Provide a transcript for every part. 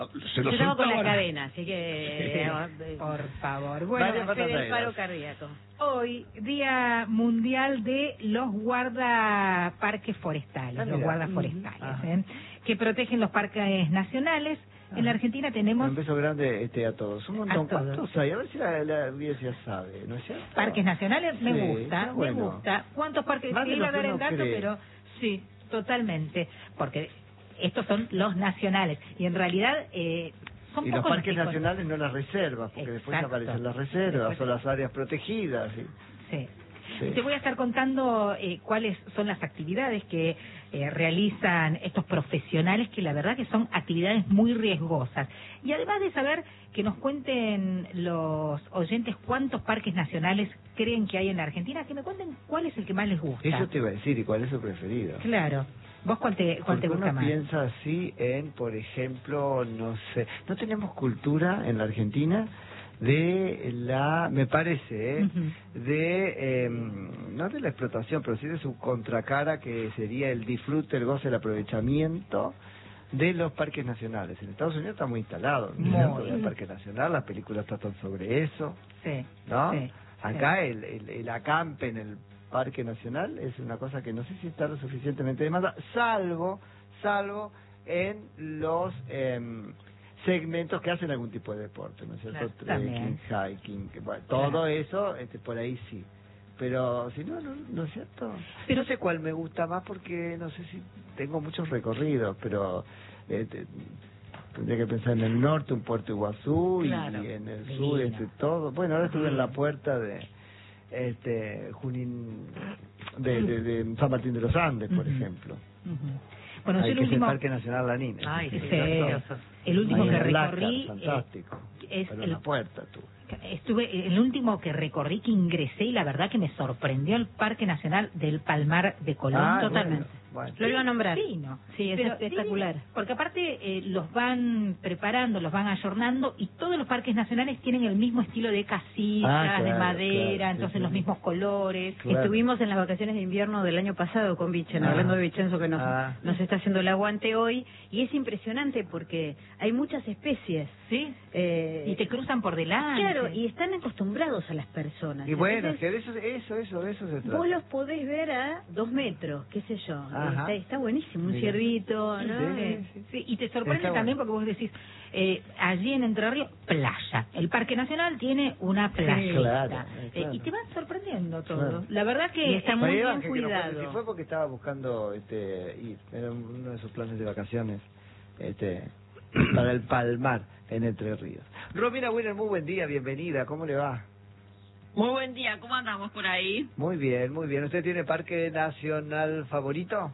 Se lo Yo estaba con la soltaba. cadena, así que... Por favor. Bueno, el paro cardíaco. hoy, Día Mundial de los Guardaparques Forestales, los guardas forestales, que protegen los parques nacionales. En la Argentina tenemos... Un beso grande a todos. Un montón. A todos. ¿Cuántos hay? A ver si la audiencia sabe, ¿no es cierto? Parques nacionales, Sí, me gusta, está bueno. me gusta. ¿Cuántos parques? Más de Iba lo a que dar el uno dato, cree. pero sí, totalmente. Porque estos son los nacionales. Y en realidad son Y los pocos parques que nacionales, no las reservas, porque después Exacto. aparecen las reservas Después- o las áreas protegidas. Sí. Sí. Te voy a estar contando cuáles son las actividades que realizan estos profesionales, que la verdad que son actividades muy riesgosas. Y además de saber que nos cuenten los oyentes cuántos parques nacionales creen que hay en la Argentina, que me cuenten cuál es el que más les gusta. Eso te iba a decir, ¿y cuál es su preferido? Claro. ¿Vos cuál te Porque gusta uno más? piensa así en, por ejemplo, no sé, no tenemos cultura en la Argentina de la, me parece, Ujú. de, no de la explotación, pero sí de su contracara, que sería el disfrute, el goce, el aprovechamiento de los parques nacionales. En Estados Unidos está muy instalado, ¿no es cierto? El parque nacional, las películas tratan sobre eso, Sí. ¿no? Sí. Acá el acampe en el Parque Nacional es una cosa que no sé si está lo suficientemente demandada, salvo en los segmentos que hacen algún tipo de deporte, ¿no es cierto? Claro, Trekking, también. hiking, que, bueno, todo eso, por ahí sí. Pero si no, no es cierto. Pero- No sé cuál me gusta más porque no sé si tengo muchos recorridos, pero tendría que pensar en el norte, un Puerto Iguazú, Claro, y en el divino. sur, todo. Bueno, ahora estuve en la puerta de Junín, de San Martín de los Andes, por Ujú. ejemplo. Ujú. Bueno, yo Ahí el que es el último... Parque Nacional Lanín. Ay, Sí, precioso. el último Ahí que en el Lácar, recorrí fantástico. es Pero el en la puerta tú. Estuve, el último que recorrí, que ingresé, y la verdad que me sorprendió el Parque Nacional del Palmar de Colón, totalmente. Bueno. Lo iba a nombrar. Divino. Sí, es Pero espectacular. divino, porque aparte los van preparando, los van ayornando, y todos los parques nacionales tienen el mismo estilo de casillas, Claro, de madera, claro, sí, entonces sí, los sí. mismos colores. Claro. Estuvimos en las vacaciones de invierno del año pasado con Vichen, Ah. hablando de Vicenzo, que nos está haciendo el aguante hoy, y es impresionante porque hay muchas especies. ¿Sí? Eh, Y te cruzan por delante. Claro, y están acostumbrados a las personas. Y bueno, Entonces, que de eso se trata. vos los podés ver a 2 metros, qué sé yo. Ajá. Está buenísimo, un Mira. ciervito, ¿no? Sí. Sí, y te sorprende Está también bueno. porque vos decís, allí en Entre Ríos, playa. El Parque Nacional tiene una playa. claro. Y te van sorprendiendo todo. Claro. La verdad que Y está muy María bien Ángel, que no puede cuidado. decir, fue porque estaba buscando ir, era uno de sus planes de vacaciones, para el Palmar en Entre Ríos. Romina Winner, muy buen día, bienvenida, ¿cómo le va? Muy buen día, ¿cómo andamos por ahí? Muy bien, muy bien. ¿Usted tiene parque nacional favorito?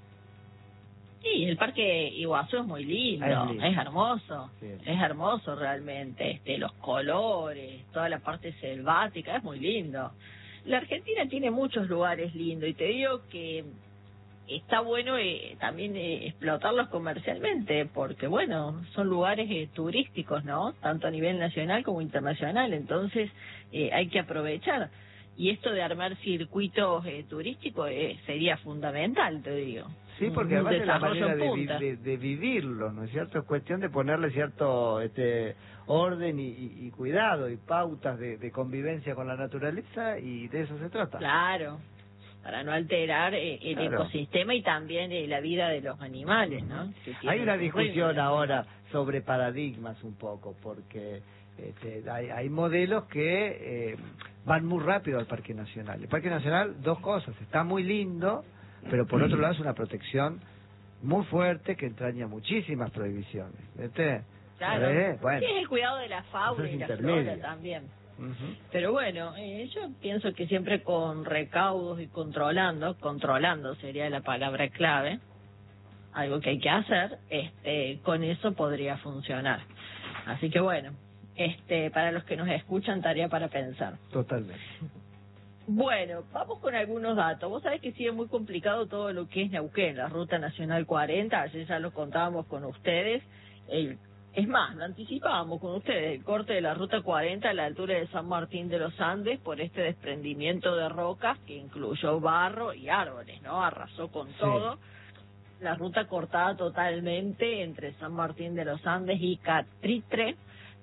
Sí, el Parque Iguazú es muy lindo, Es lindo. es hermoso, Sí. es hermoso realmente, los colores, toda la parte selvática, es muy lindo. La Argentina tiene muchos lugares lindos y te digo que está bueno también explotarlos comercialmente, porque bueno, son lugares turísticos, ¿no? Tanto a nivel nacional como internacional, entonces hay que aprovechar. Y esto de armar circuitos turísticos sería fundamental, te digo. Sí, porque Un además es la desarrollo manera en punta. de vivirlo, ¿no es cierto? Es cuestión de ponerle cierto orden y cuidado y pautas de convivencia con la naturaleza, y de eso se trata. Claro, para no alterar el Claro. ecosistema y también la vida de los animales, ¿no? Que Hay tienen una sus discusión reglas. ahora sobre paradigmas un poco, porque hay modelos que van muy rápido al Parque Nacional. El Parque Nacional, dos cosas, está muy lindo, pero por otro lado es una protección muy fuerte que entraña muchísimas prohibiciones. ¿Viste? Claro, Bueno. sí, es el cuidado de la fauna Eso es y la intermedio. flora también. Ujú. Pero bueno, yo pienso que siempre con recaudos y controlando sería la palabra clave, algo que hay que hacer, con eso podría funcionar. Así que bueno, para los que nos escuchan, tarea para pensar. Totalmente. Bueno, vamos con algunos datos. Vos sabés que sigue muy complicado todo lo que es Neuquén, la Ruta Nacional 40, ayer ya lo contábamos con ustedes. Es más, lo anticipábamos con ustedes, el corte de la Ruta 40 a la altura de San Martín de los Andes por este desprendimiento de rocas que incluyó barro y árboles, ¿no? Arrasó con todo. la ruta cortada totalmente entre San Martín de los Andes y Catritre.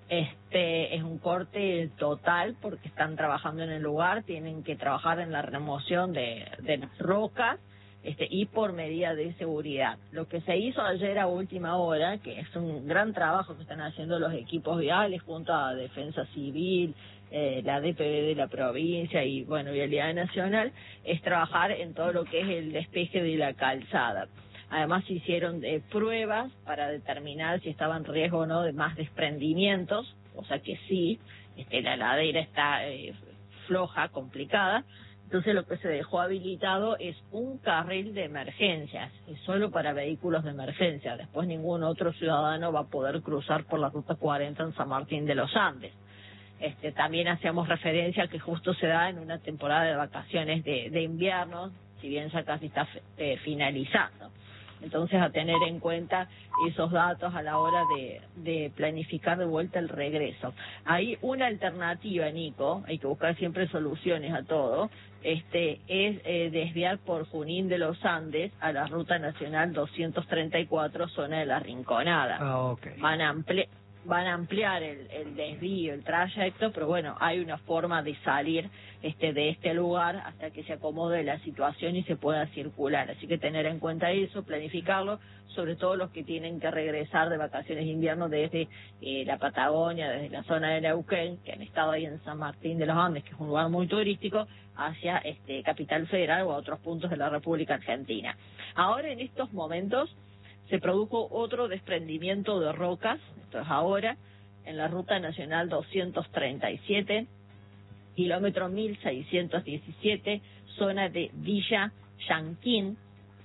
Es un corte total porque están trabajando en el lugar, tienen que trabajar en la remoción de las rocas y por medida de seguridad. Lo que se hizo ayer a última hora, que es un gran trabajo que están haciendo los equipos viales junto a Defensa Civil, la DPV de la provincia y bueno, Vialidad Nacional, es trabajar en todo lo que es el despeje de la calzada. Además se hicieron pruebas para determinar si estaba en riesgo o no de más desprendimientos, o sea que sí, la ladera está floja, complicada. Entonces lo que se dejó habilitado es un carril de emergencias, es solo para vehículos de emergencia. Después ningún otro ciudadano va a poder cruzar por la Ruta 40 en San Martín de los Andes. También hacíamos referencia a que justo se da en una temporada de vacaciones de invierno, si bien ya casi está finalizando. Entonces, a tener en cuenta esos datos a la hora de planificar de vuelta el regreso. Hay una alternativa, Nico, hay que buscar siempre soluciones a todo, es desviar por Junín de los Andes a la Ruta Nacional 234, zona de La Rinconada. Okay. Van a ampliar el desvío, el trayecto, pero bueno, hay una forma de salir de este lugar hasta que se acomode la situación y se pueda circular. Así que tener en cuenta eso, planificarlo, sobre todo los que tienen que regresar de vacaciones de invierno desde la Patagonia, desde la zona de Neuquén, que han estado ahí en San Martín de los Andes, que es un lugar muy turístico, hacia Capital Federal o a otros puntos de la República Argentina. Ahora, en estos momentos, se produjo otro desprendimiento de rocas, esto es ahora, en la Ruta Nacional 237, kilómetro 1617, zona de Villa Yanquín.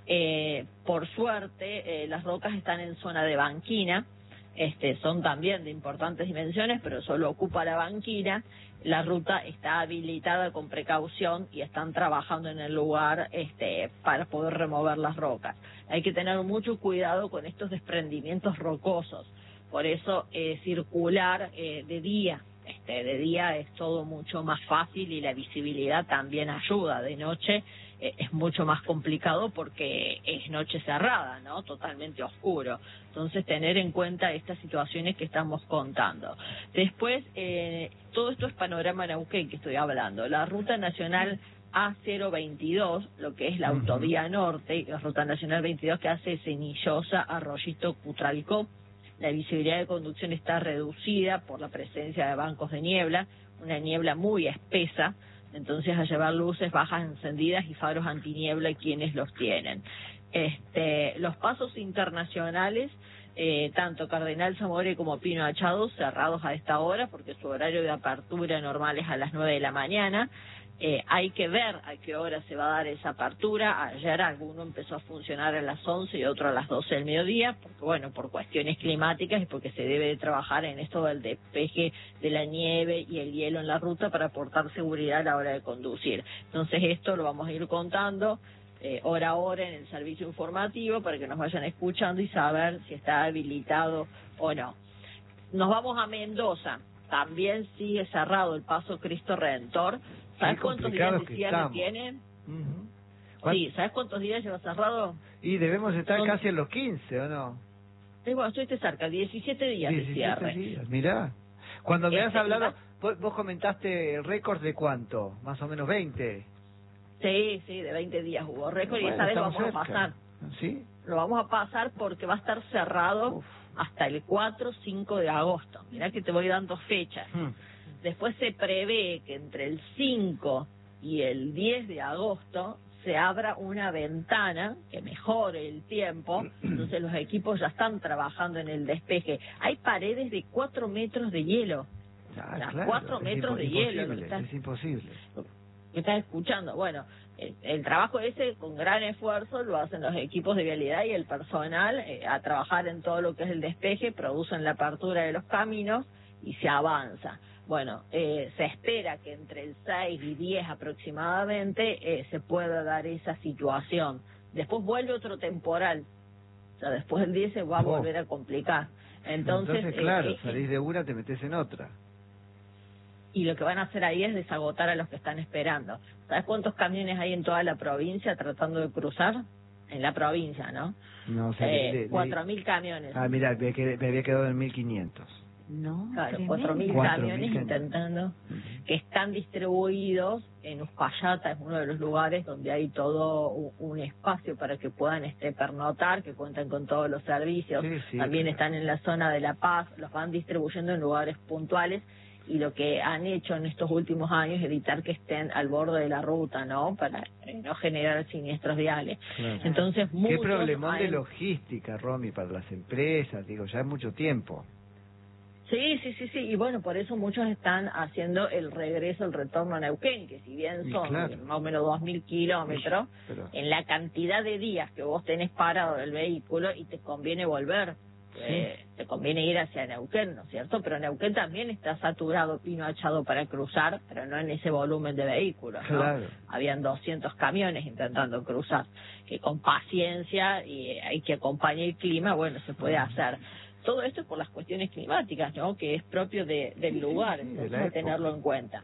Por suerte, las rocas están en zona de banquina, son también de importantes dimensiones, pero solo ocupa la banquina. La ruta está habilitada con precaución y están trabajando en el lugar para poder remover las rocas. Hay que tener mucho cuidado con estos desprendimientos rocosos, por eso circular de día. De día es todo mucho más fácil y la visibilidad también ayuda. De noche es mucho más complicado porque es noche cerrada, ¿no? Totalmente oscuro. Entonces, tener en cuenta estas situaciones que estamos contando. Después, todo esto es panorama Neuquén que estoy hablando. La Ruta Nacional A022, lo que es la autovía norte, la Ruta Nacional 22 que hace Cenillosa, Arroyito, Cutralcó. La visibilidad de conducción está reducida por la presencia de bancos de niebla, una niebla muy espesa, entonces a llevar luces bajas encendidas y faros antiniebla quienes los tienen. Los pasos internacionales, tanto Cardenal Zamora como Pino Achado, cerrados a esta hora porque su horario de apertura normal es a las 9 de la mañana. Hay que ver a qué hora se va a dar esa apertura. Ayer alguno empezó a funcionar a las 11 y otro a las 12 del mediodía, porque bueno, por cuestiones climáticas y porque se debe de trabajar en esto del despeje de la nieve y el hielo en la ruta para aportar seguridad a la hora de conducir. Entonces esto lo vamos a ir contando hora a hora en el servicio informativo para que nos vayan escuchando y saber si está habilitado o no. Nos vamos a Mendoza. También sigue cerrado el paso Cristo Redentor. ¿Sabes cuántos días de cierre tiene? Sí, ¿sabes cuántos días lleva cerrado? Y debemos estar casi en los 15, ¿o no? Bueno, estuviste cerca, 17 días de cierre. Días, mirá. Cuando me has hablado, vos comentaste el récord de cuánto, más o menos 20. Sí, de 20 días hubo récord y esta vez vamos a pasar. ¿Sí? Lo vamos a pasar porque va a estar cerrado hasta el 4-5 de agosto. Mirá que te voy dando fechas. Después se prevé que entre el 5 y el 10 de agosto se abra una ventana que mejore el tiempo. Entonces los equipos ya están trabajando en el despeje. Hay paredes de 4 metros de hielo. Claro, 4 metros de hielo. Es imposible. ¿Me estás escuchando? Bueno, el trabajo ese con gran esfuerzo lo hacen los equipos de vialidad y el personal a trabajar en todo lo que es el despeje, producen la apertura de los caminos y se avanza. Bueno, se espera que entre el 6 y 10 aproximadamente se pueda dar esa situación. Después vuelve otro temporal, o sea, después del 10 se va a volver a complicar. Entonces claro, salís de una, te metes en otra. Y lo que van a hacer ahí es desagotar a los que están esperando. ¿Sabes cuántos camiones hay en toda la provincia tratando de cruzar? en la provincia, ¿no? No, o sea, 4.000 camiones. Ah, mira, me había quedado en 1.500. No, Claro, tremendo. 4.000 camiones 4.000 intentando, que están distribuidos en Uspallata, es uno de los lugares donde hay todo un espacio para que puedan pernoctar, que cuentan con todos los servicios. Sí, También claro. Están en la zona de La Paz, los van distribuyendo en lugares puntuales, y lo que han hecho en estos últimos años es evitar que estén al borde de la ruta, ¿no? Para no generar siniestros viales. Claro. Entonces, Qué muchos problemón de han- logística, Romy, para las empresas, digo, ya es mucho tiempo. Sí, y bueno, por eso muchos están haciendo el retorno a Neuquén, que si bien Y son claro. más o menos 2.000 kilómetros, Pero- en la cantidad de días que vos tenés parado el vehículo y te conviene volver, te conviene ir hacia Neuquén, ¿no es cierto? Pero Neuquén también está saturado, pino achado para cruzar, pero no en ese volumen de vehículos, ¿no? Claro. Habían 200 camiones intentando cruzar, que con paciencia y hay que acompañar el clima, bueno, se puede hacer. Todo esto es por las cuestiones climáticas, ¿no? Que es propio del lugar, sí, de entonces la hay que época. tenerlo en cuenta.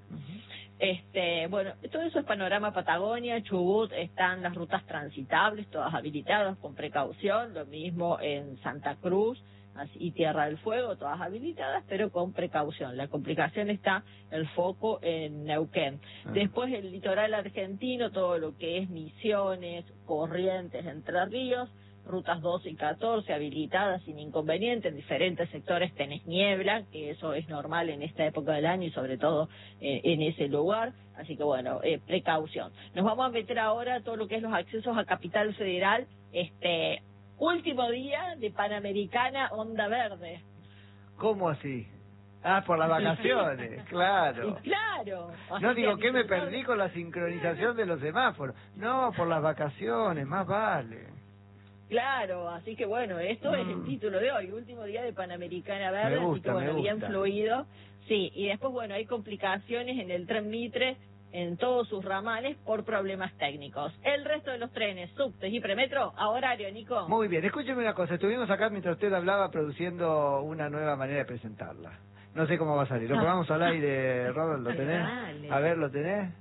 Bueno, todo eso es panorama Patagonia, Chubut, están las rutas transitables, todas habilitadas con precaución, lo mismo en Santa Cruz y Tierra del Fuego, todas habilitadas, pero con precaución. La complicación está, el foco en Neuquén. Después el litoral argentino, todo lo que es Misiones, Corrientes, Entre Ríos, rutas 12 y 14 habilitadas sin inconveniente. En diferentes sectores tenés niebla, que eso es normal en esta época del año y sobre todo en ese lugar. Así que bueno, precaución. Nos vamos a meter ahora a todo lo que es los accesos a Capital Federal. Último día de Panamericana Onda Verde. ¿Cómo así? Ah, por las vacaciones, claro. Y claro. No así digo que que me disfrutar- perdí con la sincronización de los semáforos. No, por las vacaciones, más vale. Claro, así que bueno, esto es el título de hoy, último día de Panamericana Verde, Me gusta, así que bueno, me bien gusta. fluido. Sí, y después bueno, hay complicaciones en el tren Mitre en todos sus ramales por problemas técnicos. El resto de los trenes, subtes y premetro, a horario, Nico. Muy bien, escúcheme una cosa. Estuvimos acá mientras usted hablaba produciendo una nueva manera de presentarla. No sé cómo va a salir. Lo ponemos al aire, Robert, ¿lo tenés? Dale. A ver, ¿lo tenés?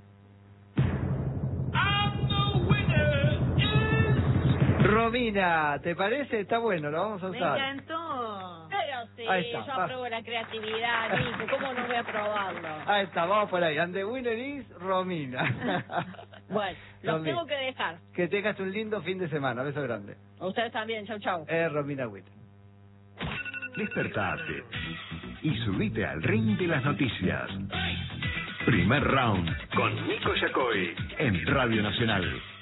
Romina, ¿te parece? Está bueno, lo vamos a Me usar. encantó. Pero sí, Ahí está, yo va. apruebo la creatividad, Nico, ¿cómo no voy a aprobarlo? Ahí está, vamos por ahí. And the winner is Romina. Bueno, los Romina, tengo que dejar. que tengas un lindo fin de semana. Beso grande. A ustedes también, chau, chau. Romina Witt. Despertate y subite al ring de las noticias. Primer round con Nico Yacoy en Radio Nacional.